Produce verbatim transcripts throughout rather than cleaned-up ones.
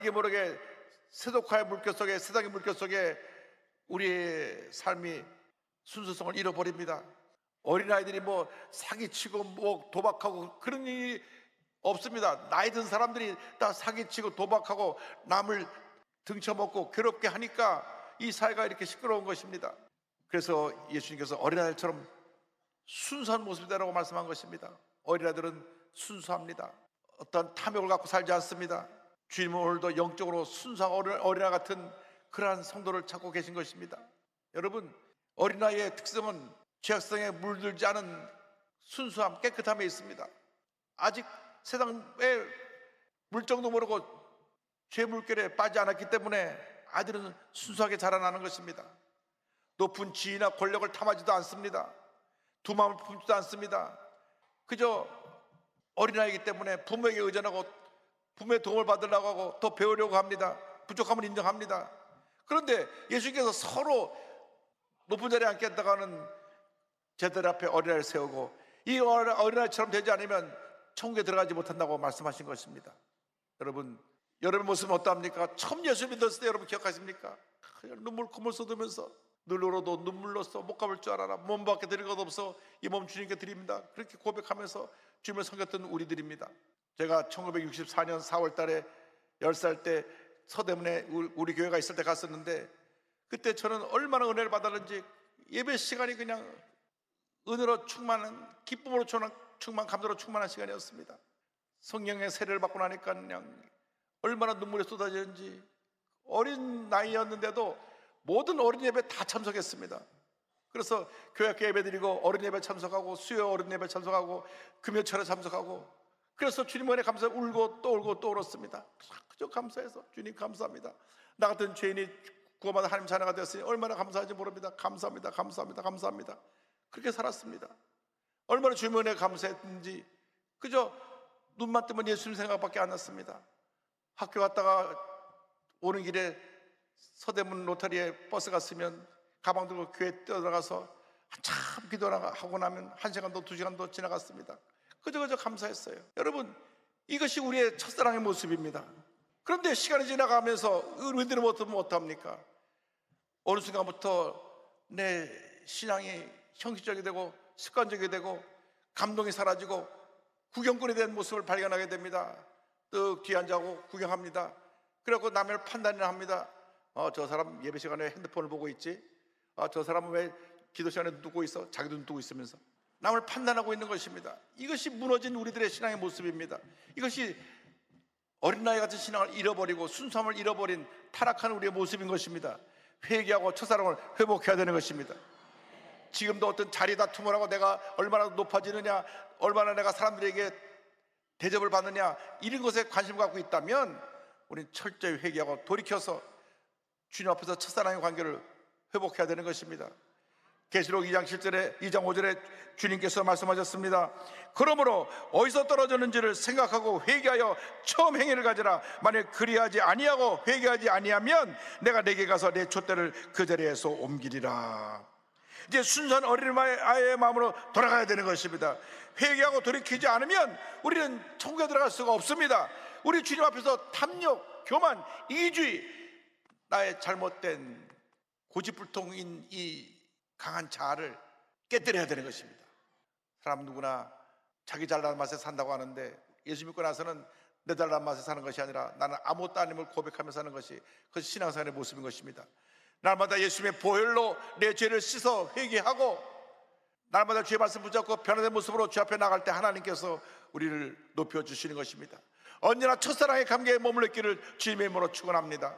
이게 모르게 세속화의 물결 속에, 세상의 물결 속에 우리의 삶이 순수성을 잃어버립니다. 어린아이들이 뭐 사기치고 뭐 도박하고 그런 일이 없습니다. 나이 든 사람들이 다 사기치고 도박하고 남을 등쳐먹고 괴롭게 하니까 이 사회가 이렇게 시끄러운 것입니다. 그래서 예수님께서 어린아이들처럼 순수한 모습이다라고 말씀한 것입니다. 어린아이들은 순수합니다. 어떤 탐욕을 갖고 살지 않습니다. 주님은 오늘도 영적으로 순수한 어린아 같은 그러한 성도를 찾고 계신 것입니다. 여러분, 어린아이의 특성은 죄악성에 물들지 않은 순수함, 깨끗함에 있습니다. 아직 세상의 물정도 모르고 죄 물결에 빠지지 않았기 때문에 아이들은 순수하게 자라나는 것입니다. 높은 지위나 권력을 탐하지도 않습니다. 두 마음을 품지도 않습니다. 그저 어린아이이기 때문에 부모에게 의존하고 부모의 도움을 받으려고 하고 더 배우려고 합니다. 부족함을 인정합니다. 그런데 예수님께서 서로 높은 자리에 앉겠다가는 제자들 앞에 어린아이를 세우고 이 어린아이처럼 되지 않으면 천국에 들어가지 못한다고 말씀하신 것입니다. 여러분, 여러분의 모습은 어떠합니까? 처음 예수 믿었을 때 여러분 기억하십니까? 그냥 눈물 콧물 쏟으면서 늘 울어도 눈물로써 못 가볼 줄 알아라. 몸밖에 드릴 것 없어 이 몸 주님께 드립니다. 그렇게 고백하면서 주님을 섬겼던 우리들입니다. 제가 천구백육십사 년 사월 달에 열 살 때 서대문에 우리 교회가 있을 때 갔었는데 그때 저는 얼마나 은혜를 받았는지 예배 시간이 그냥 은혜로 충만한, 기쁨으로 충만, 감사로 충만한 시간이었습니다. 성령의 세례를 받고 나니까 그냥 얼마나 눈물이 쏟아지는지, 어린 나이였는데도 모든 어린 예배 다 참석했습니다. 그래서 교회학교 예배 드리고 어린 예배 참석하고 수요 어린 예배 참석하고 금요철에 참석하고, 그래서 주님 은혜 감사해 울고 또 울고 또 울었습니다. 그저 감사해서 주님 감사합니다. 나 같은 죄인이 구원받아 하나님 자녀가 되었으니 얼마나 감사한지 모릅니다. 감사합니다, 감사합니다, 감사합니다. 그렇게 살았습니다. 얼마나 주님 은혜 감사했는지 그저 눈만 뜨면 예수님 생각밖에 안 났습니다. 학교 갔다가 오는 길에 서대문 로터리에 버스가 쓰면 가방 들고 교회 뛰어들어가서 한참 기도하고 나면 한 시간도 두 시간도 지나갔습니다. 그저 그저 감사했어요. 여러분, 이것이 우리의 첫사랑의 모습입니다. 그런데 시간이 지나가면서 우리들은 어떻습니까? 어느 순간부터 내 신앙이 형식적이 되고 습관적이 되고 감동이 사라지고 구경꾼이 된 모습을 발견하게 됩니다. 또 뒤에 앉아고 구경합니다. 그래갖고 남을 판단을 합니다. 어, 저 사람 예배 시간에 핸드폰을 보고 있지? 아, 저 사람은 왜 기도 시간에 눈 뜨고 있어? 자기도 눈 뜨고 있으면서 남을 판단하고 있는 것입니다. 이것이 무너진 우리들의 신앙의 모습입니다. 이것이 어린아이 같은 신앙을 잃어버리고 순수함을 잃어버린 타락한 우리의 모습인 것입니다. 회개하고 첫사랑을 회복해야 되는 것입니다. 지금도 어떤 자리 다툼을 하고 내가 얼마나 높아지느냐, 얼마나 내가 사람들에게 대접을 받느냐, 이런 것에 관심을 갖고 있다면 우리는 철저히 회개하고 돌이켜서 주님 앞에서 첫사랑의 관계를 회복해야 되는 것입니다. 계시록 이 장 칠 절에 이 장 오 절에 주님께서 말씀하셨습니다. 그러므로 어디서 떨어졌는지를 생각하고 회개하여 처음 행위를 가지라. 만약 그리하지 아니하고 회개하지 아니하면 내가 내게 가서 내 촛대를 그 자리에서 옮기리라. 이제 순수한 어린아이의 마음으로 돌아가야 되는 것입니다. 회개하고 돌이키지 않으면 우리는 천국에 들어갈 수가 없습니다. 우리 주님 앞에서 탐욕, 교만, 이기주의, 나의 잘못된 고집불통인 이 강한 자아를 깨뜨려야 되는 것입니다. 사람 누구나 자기 잘난 맛에 산다고 하는데 예수 믿고 나서는 내 잘난 맛에 사는 것이 아니라 나는 아무것도 아님을 고백하며 사는 것이 그것이 신앙생활의 모습인 것입니다. 날마다 예수님의 보혈로 내 죄를 씻어 회개하고 날마다 주의 말씀 붙잡고 변화된 모습으로 주 앞에 나갈 때 하나님께서 우리를 높여주시는 것입니다. 언제나 첫사랑의 감격에 머물렀기를 주님의 이름으로 축원합니다.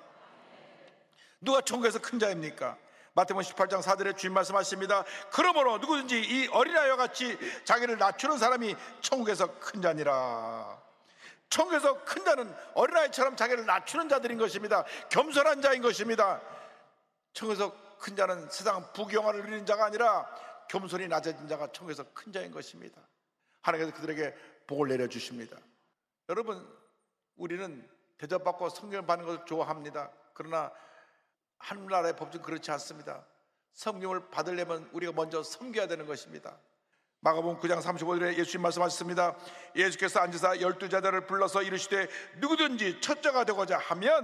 누가 천국에서 큰 자입니까? 마태복음 십팔 장 사 절에 주님 말씀하십니다. 그러므로 누구든지 이 어린아이와 같이 자기를 낮추는 사람이 천국에서 큰 자니라. 천국에서 큰 자는 어린아이처럼 자기를 낮추는 자들인 것입니다. 겸손한 자인 것입니다. 천국에서 큰 자는 세상 부귀영화를 누리는 자가 아니라 겸손히 낮아진 자가 천국에서 큰 자인 것입니다. 하나님께서 그들에게 복을 내려주십니다. 여러분, 우리는 대접받고 성경을 받는 것을 좋아합니다. 그러나 하늘나라의 법칙은 그렇지 않습니다. 성경을 받으려면 우리가 먼저 섬겨야 되는 것입니다. 마가복음 구 장 삼십오 절에 예수님 말씀하셨습니다. 예수께서 앉으사 열두 제자를 불러서 이르시되 누구든지 첫째가 되고자 하면